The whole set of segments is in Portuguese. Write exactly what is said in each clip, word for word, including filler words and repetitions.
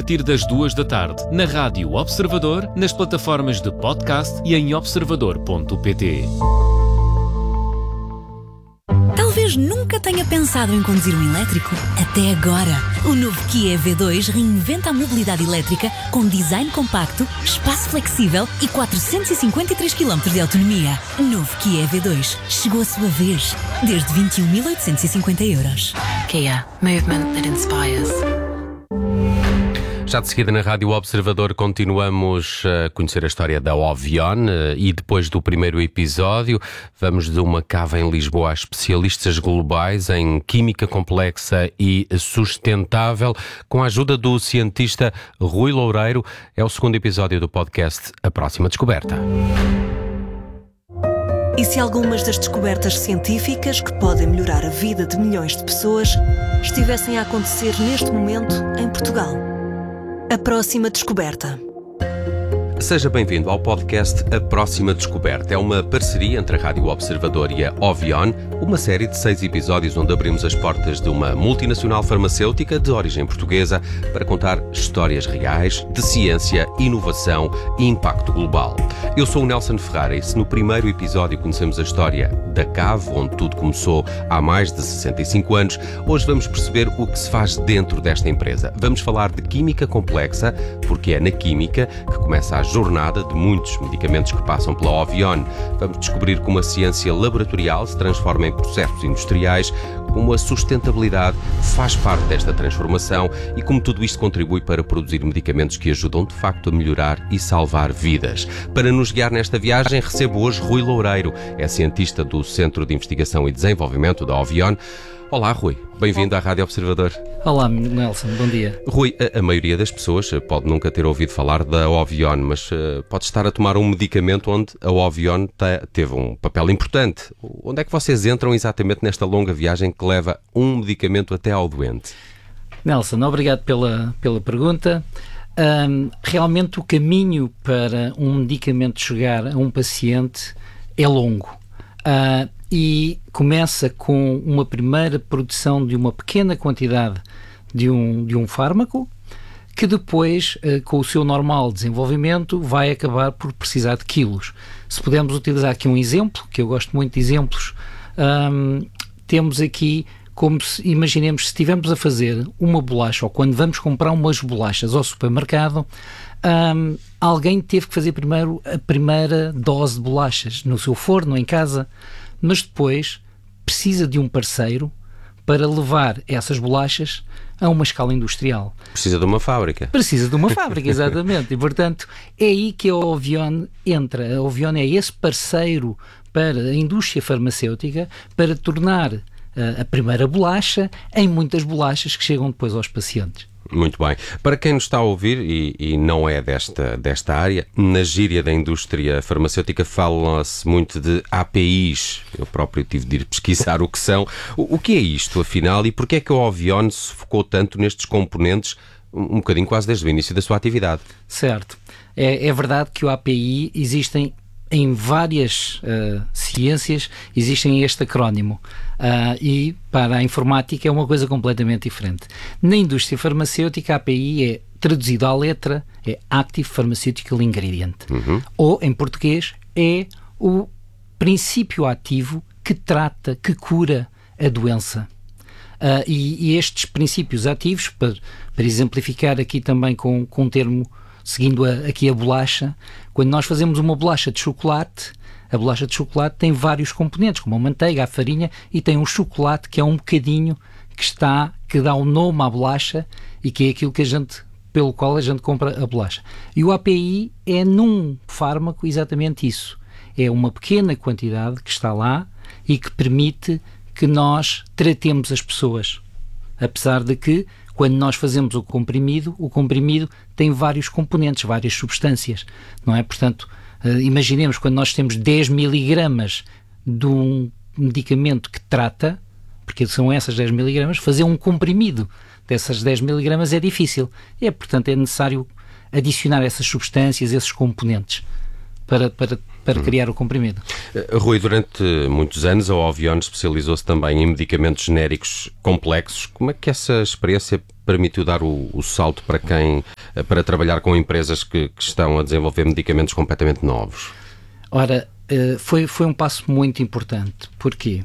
partir das duas da tarde, na Rádio Observador, nas plataformas de podcast e em observador ponto pt. Talvez nunca tenha pensado em conduzir um elétrico. Até agora. O novo Kia E V dois reinventa a mobilidade elétrica com design compacto, espaço flexível e quatrocentos e cinquenta e três quilómetros de autonomia. Novo Kia E V dois. Chegou a sua vez. Desde vinte e um mil oitocentos e cinquenta euros. Kia. Movement that inspires. Já de seguida na Rádio Observador continuamos a conhecer a história da Ovion e depois do primeiro episódio vamos de uma cava em Lisboa a especialistas globais em química complexa e sustentável com a ajuda do cientista Rui Loureiro. É o segundo episódio do podcast A Próxima Descoberta. E se algumas das descobertas científicas que podem melhorar a vida de milhões de pessoas estivessem a acontecer neste momento em Portugal? A Próxima Descoberta. Seja bem-vindo ao podcast A Próxima Descoberta. É uma parceria entre a Rádio Observador e a Ovion, uma série de seis episódios onde abrimos as portas de uma multinacional farmacêutica de origem portuguesa para contar histórias reais de ciência, inovação e impacto global. Eu sou o Nelson Ferrara e se no primeiro episódio conhecemos a história da cave, onde tudo começou há mais de sessenta e cinco anos, hoje vamos perceber o que se faz dentro desta empresa. Vamos falar de química complexa, porque é na química que começa a jornada de muitos medicamentos que passam pela Ovion. Vamos descobrir como a ciência laboratorial se transforma em processos industriais, como a sustentabilidade faz parte desta transformação e como tudo isto contribui para produzir medicamentos que ajudam de facto a melhorar e salvar vidas. Para nos guiar nesta viagem, recebo hoje Rui Loureiro, é cientista do Centro de Investigação e Desenvolvimento da Ovion. Olá, Rui. Bem-vindo à Rádio Observador. Olá, Nelson. Bom dia. Rui, a, a maioria das pessoas pode nunca ter ouvido falar da Ovion, mas uh, pode estar a tomar um medicamento onde a Ovion te, teve um papel importante. Onde é que vocês entram exatamente nesta longa viagem que leva um medicamento até ao doente? Nelson, obrigado pela, pela pergunta. Um, realmente o caminho para um medicamento chegar a um paciente é longo. Uh, e começa com uma primeira produção de uma pequena quantidade de um, de um fármaco que depois, uh, com o seu normal desenvolvimento, vai acabar por precisar de quilos. Se pudermos utilizar aqui um exemplo, que eu gosto muito de exemplos, um, temos aqui como se, imaginemos, se estivermos a fazer uma bolacha ou quando vamos comprar umas bolachas ao supermercado, um, alguém teve que fazer primeiro a primeira dose de bolachas no seu forno, em casa, mas depois precisa de um parceiro para levar essas bolachas a uma escala industrial. Precisa de uma fábrica. Precisa de uma fábrica, exatamente. E, portanto, é aí que a Ovion entra. A Ovion é esse parceiro para a indústria farmacêutica para tornar uh, a primeira bolacha em muitas bolachas que chegam depois aos pacientes. Muito bem. Para quem nos está a ouvir e, e não é desta, desta área, na gíria da indústria farmacêutica fala-se muito de A P Is. Eu próprio tive de ir pesquisar o que são. O, o que é isto, afinal, e porquê é que a Ovion se focou tanto nestes componentes, um bocadinho quase desde o início da sua atividade? Certo. É, é verdade que o A P I existem em várias uh, ciências, existem este acrónimo uh, e para a informática é uma coisa completamente diferente. Na indústria farmacêutica, a A P I é traduzido à letra, é Active Pharmaceutical Ingredient, uhum. ou em português é o princípio ativo que trata, que cura a doença. Uh, e, e estes princípios ativos, para, para exemplificar aqui também com, com um termo seguindo a, aqui a bolacha, quando nós fazemos uma bolacha de chocolate, a bolacha de chocolate tem vários componentes, como a manteiga, a farinha, e tem um chocolate que é um bocadinho que está, que dá o nome à bolacha e que é aquilo que a gente, pelo qual a gente compra a bolacha. E o A P I é num fármaco exatamente isso. É uma pequena quantidade que está lá e que permite que nós tratemos as pessoas. Apesar de que, quando nós fazemos o comprimido, o comprimido tem vários componentes, várias substâncias, não é? Portanto, uh, imaginemos quando nós temos dez miligramas de um medicamento que trata, porque são essas dez miligramas, fazer um comprimido dessas dez miligramas é difícil. É, portanto, é necessário adicionar essas substâncias, esses componentes. para, para, para criar o comprimido. Rui, durante muitos anos a Ovion especializou-se também em medicamentos genéricos complexos. Como é que essa experiência permitiu dar o, o salto para quem, para trabalhar com empresas que, que estão a desenvolver medicamentos completamente novos? Ora, foi, foi um passo muito importante. Porquê?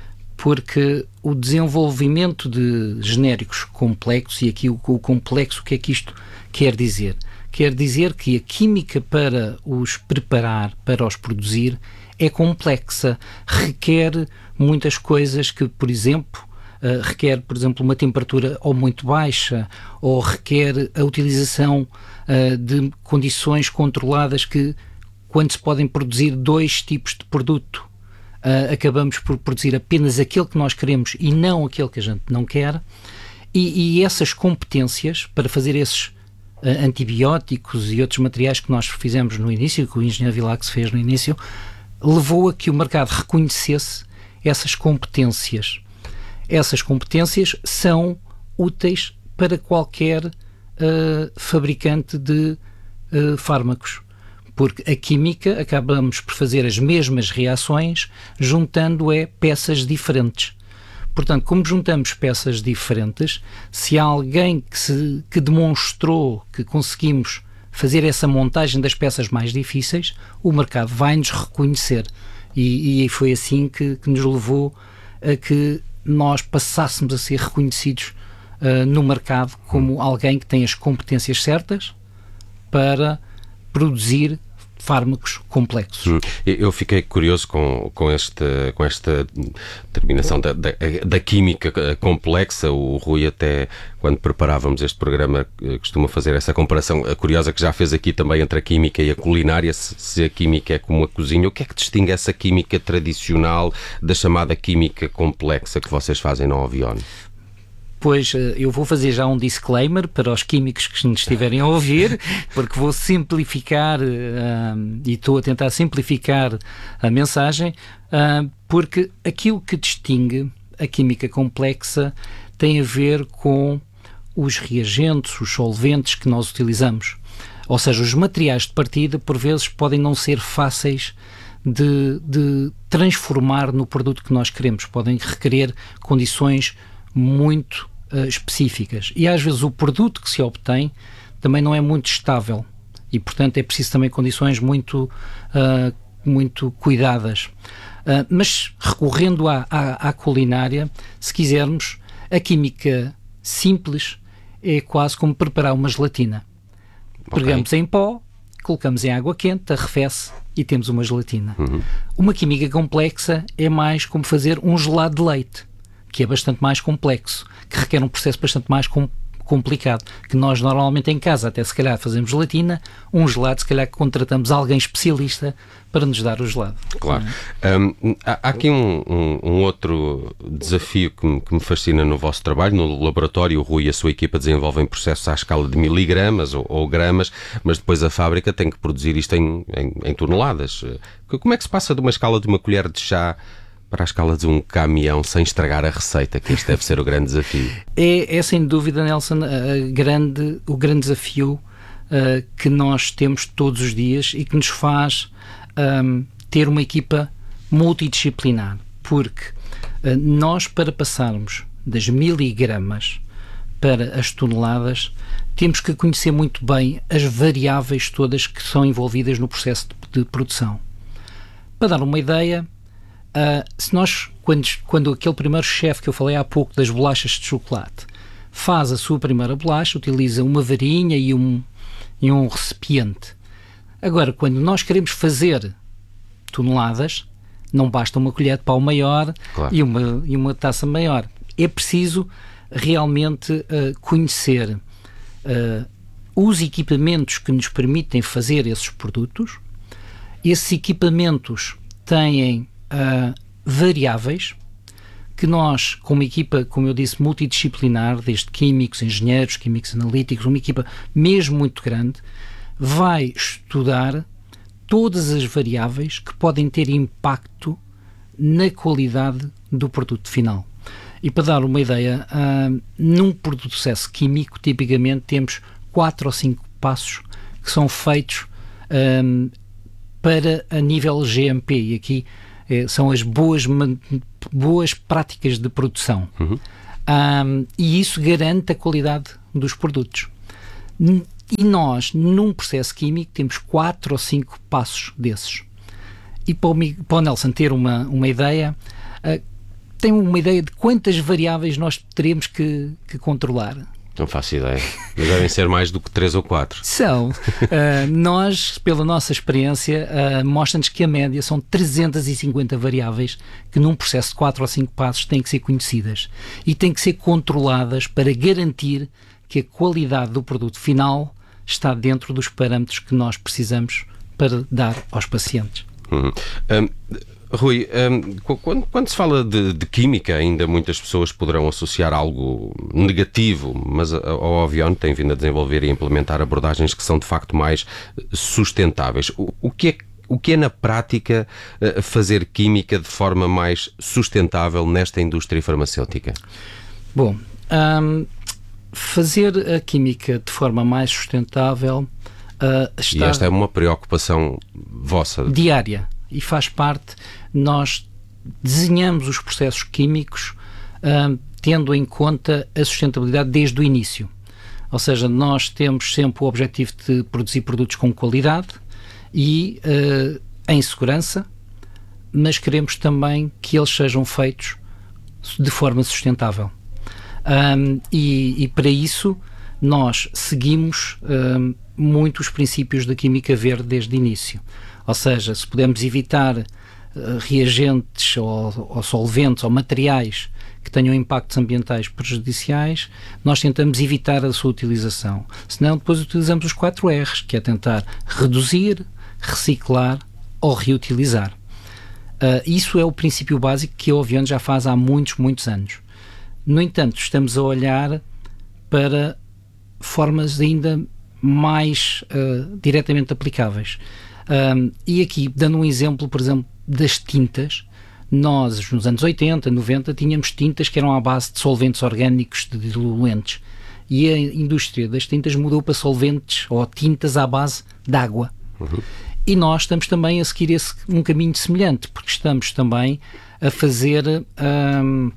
Porque o desenvolvimento de genéricos complexos, e aqui o, o complexo, o que é que isto quer dizer? Quer dizer que a química para os preparar, para os produzir, é complexa, requer muitas coisas que, por exemplo, uh, requer, por exemplo, uma temperatura ou muito baixa, ou requer a utilização uh, de condições controladas que, quando se podem produzir dois tipos de produto, uh, acabamos por produzir apenas aquele que nós queremos e não aquele que a gente não quer, e, e essas competências para fazer esses antibióticos e outros materiais que nós fizemos no início, que o engenheiro Vilax fez no início, levou a que o mercado reconhecesse essas competências. Essas competências são úteis para qualquer uh, fabricante de uh, fármacos, porque a química acabamos por fazer as mesmas reações juntando é peças diferentes. Portanto, como juntamos peças diferentes, se há alguém que, se, que demonstrou que conseguimos fazer essa montagem das peças mais difíceis, o mercado vai-nos reconhecer. E, e foi assim que, que nos levou a que nós passássemos a ser reconhecidos uh, no mercado como alguém que tem as competências certas para produzir fármacos complexos. Hum. Eu fiquei curioso com, com, este, com esta terminação da, da, da química complexa. O Rui até, quando preparávamos este programa, costuma fazer essa comparação curiosa que já fez aqui também entre a química e a culinária, se, se a química é como a cozinha. O que é que distingue essa química tradicional da chamada química complexa que vocês fazem na Ovion? Pois, eu vou fazer já um disclaimer para os químicos que nos estiverem a ouvir, porque vou simplificar, uh, e estou a tentar simplificar a mensagem, uh, porque aquilo que distingue a química complexa tem a ver com os reagentes, os solventes que nós utilizamos. Ou seja, os materiais de partida, por vezes, podem não ser fáceis de, de transformar no produto que nós queremos. Podem requerer condições muito uh, específicas. E às vezes o produto que se obtém também não é muito estável e, portanto, é preciso também condições muito, uh, muito cuidadas. Uh, mas recorrendo à, à, à culinária, se quisermos, a química simples é quase como preparar uma gelatina. Okay. Pegamos em pó, colocamos em água quente, arrefece e temos uma gelatina. Uhum. Uma química complexa é mais como fazer um gelado de leite, que é bastante mais complexo, que requer um processo bastante mais com, complicado, que nós normalmente em casa até se calhar fazemos gelatina, um gelado se calhar que contratamos alguém especialista para nos dar o gelado. Claro. Um, há, há aqui um, um, um outro desafio que me, que me fascina no vosso trabalho. No laboratório, o Rui e a sua equipa desenvolvem processos à escala de miligramas ou, ou gramas, mas depois a fábrica tem que produzir isto em, em, em toneladas. Como é que se passa de uma escala de uma colher de chá para a escala de um caminhão sem estragar a receita, que este deve ser o grande desafio? É, é sem dúvida, Nelson, a grande, o grande desafio uh, que nós temos todos os dias e que nos faz um, ter uma equipa multidisciplinar, porque uh, nós, para passarmos das miligramas para as toneladas, temos que conhecer muito bem as variáveis todas que são envolvidas no processo de, de produção. Para dar uma ideia, Uh, se nós, quando, quando aquele primeiro chefe que eu falei há pouco das bolachas de chocolate faz a sua primeira bolacha, utiliza uma varinha e um, e um recipiente. Agora, quando nós queremos fazer toneladas, não basta uma colher de pau maior, claro, e, uma, e uma taça maior. É preciso realmente uh, conhecer uh, os equipamentos que nos permitem fazer esses produtos. Esses equipamentos têm Uh, variáveis que nós, como equipa, como eu disse, multidisciplinar, desde químicos, engenheiros, químicos analíticos, uma equipa mesmo muito grande, vai estudar todas as variáveis que podem ter impacto na qualidade do produto final. E para dar uma ideia, uh, num processo químico, tipicamente temos quatro ou cinco passos que são feitos um, para a nível G M P, e aqui eh, são as boas, boas práticas de produção. Uhum. Um, e isso garante a qualidade dos produtos. E nós, num processo químico, temos quatro ou cinco passos desses. E para o, para o Nelson ter uma, uma ideia, uh, tem uma ideia de quantas variáveis nós teremos que, que controlar? Não faço ideia. Mas devem ser mais do que três ou quatro. São. Uh, nós, pela nossa experiência, uh, mostra-nos que a média são trezentas e cinquenta variáveis que num processo de quatro ou cinco passos têm que ser conhecidas e têm que ser controladas para garantir que a qualidade do produto final está dentro dos parâmetros que nós precisamos para dar aos pacientes. Uhum. Um, Rui, um, quando, quando se fala de, de química, ainda muitas pessoas poderão associar algo negativo, mas a, a Ovion tem vindo a desenvolver e implementar abordagens que são de facto mais sustentáveis. O, o, que, é, o que é na prática fazer química de forma mais sustentável nesta indústria farmacêutica? Bom, um, fazer a química de forma mais sustentável uh, está... E esta é uma preocupação vossa? Diária. E faz parte, nós desenhamos os processos químicos uh, tendo em conta a sustentabilidade desde o início. Ou seja, nós temos sempre o objetivo de produzir produtos com qualidade e uh, em segurança, mas queremos também que eles sejam feitos de forma sustentável. Um, e, e para isso nós seguimos um, muito os princípios da química verde desde o início. Ou seja, se pudermos evitar uh, reagentes ou, ou solventes ou materiais que tenham impactos ambientais prejudiciais, nós tentamos evitar a sua utilização. Senão depois utilizamos os quatro R's, que é tentar reduzir, reciclar ou reutilizar. Uh, isso é o princípio básico que a Ovion já faz há muitos, muitos anos. No entanto, estamos a olhar para formas ainda mais uh, diretamente aplicáveis. Um, e aqui, dando um exemplo, por exemplo, das tintas, nós, nos anos oitenta, noventa, tínhamos tintas que eram à base de solventes orgânicos, de diluentes. E a indústria das tintas mudou para solventes ou tintas à base de água. Uhum. E nós estamos também a seguir esse, um caminho semelhante, porque estamos também a fazer... Um,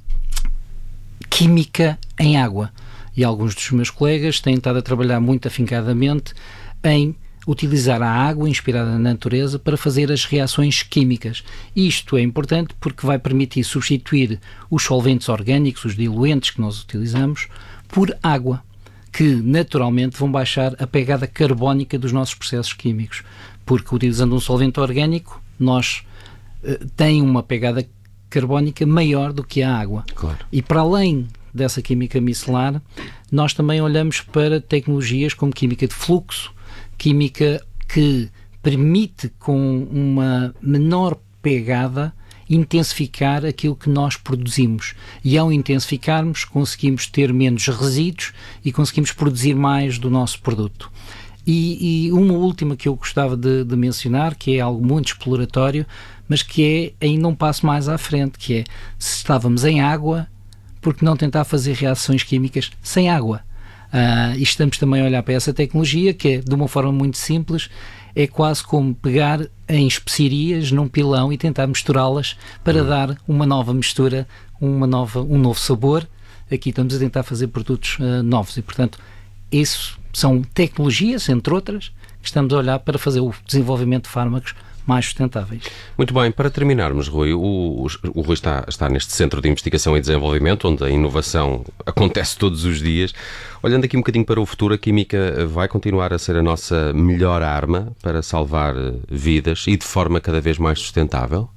química em água. E alguns dos meus colegas têm estado a trabalhar muito afincadamente em utilizar a água inspirada na natureza para fazer as reações químicas. Isto é importante porque vai permitir substituir os solventes orgânicos, os diluentes que nós utilizamos, por água, que naturalmente vão baixar a pegada carbónica dos nossos processos químicos. Porque utilizando um solvente orgânico, nós uh, tem uma pegada carbónica maior do que a água. Claro. E para além dessa química micelar, nós também olhamos para tecnologias como química de fluxo, química que permite, com uma menor pegada, intensificar aquilo que nós produzimos. E ao intensificarmos, conseguimos ter menos resíduos e conseguimos produzir mais do nosso produto. E, e uma última que eu gostava de, de mencionar, que é algo muito exploratório, mas que é ainda um passo mais à frente, que é, se estávamos em água, por que não tentar fazer reações químicas sem água? Uh, e estamos também a olhar para essa tecnologia, que é, de uma forma muito simples, é quase como pegar em especiarias num pilão e tentar misturá-las para uhum. dar uma nova mistura, uma nova, um novo sabor. Aqui estamos a tentar fazer produtos uh, novos e, portanto, isso são tecnologias, entre outras, que estamos a olhar para fazer o desenvolvimento de fármacos mais sustentáveis. Muito bem, para terminarmos, Rui, o, o, o Rui está, está neste Centro de Investigação e Desenvolvimento, onde a inovação acontece todos os dias. Olhando aqui um bocadinho para o futuro, a química vai continuar a ser a nossa melhor arma para salvar vidas e de forma cada vez mais sustentável?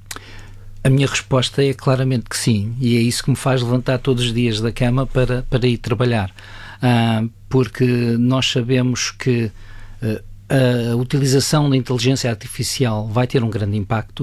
A minha resposta é claramente que sim, e é isso que me faz levantar todos os dias da cama para, para ir trabalhar. Uh, porque nós sabemos que uh, a utilização da inteligência artificial vai ter um grande impacto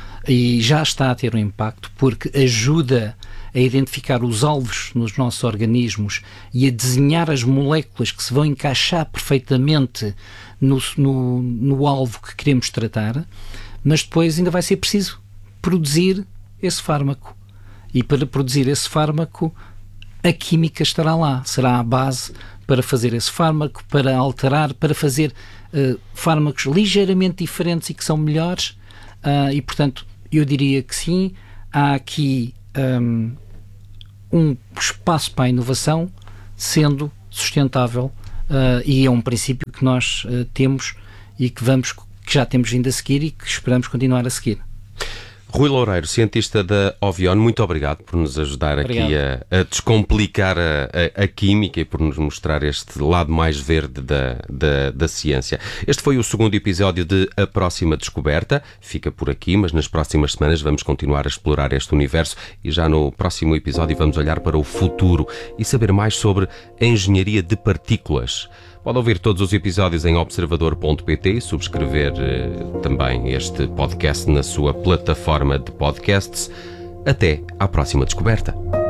e já está a ter um impacto porque ajuda a identificar os alvos nos nossos organismos e a desenhar as moléculas que se vão encaixar perfeitamente no, no, no alvo que queremos tratar, mas depois ainda vai ser preciso produzir esse fármaco. E para produzir esse fármaco, a química estará lá, será a base para fazer esse fármaco, para alterar, para fazer uh, fármacos ligeiramente diferentes e que são melhores, uh, e portanto eu diria que sim, há aqui um, um espaço para a inovação sendo sustentável, uh, e é um princípio que nós uh, temos e que, vamos, que já temos vindo a seguir e que esperamos continuar a seguir. Rui Loureiro, cientista da Ovion, muito obrigado por nos ajudar obrigado. aqui a, a descomplicar a, a, a química e por nos mostrar este lado mais verde da, da, da ciência. Este foi o segundo episódio de A Próxima Descoberta. Fica por aqui, mas nas próximas semanas vamos continuar a explorar este universo e já no próximo episódio vamos olhar para o futuro e saber mais sobre a engenharia de partículas. Pode ouvir todos os episódios em observador ponto pt e subscrever eh, também este podcast na sua plataforma de podcasts. Até à próxima descoberta.